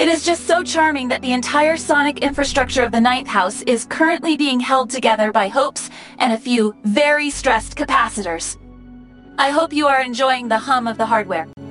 It is just so charming that the entire sonic infrastructure of the ninth house is currently being held together by hopes and a few very stressed capacitors. I hope you are enjoying the hum of the hardware.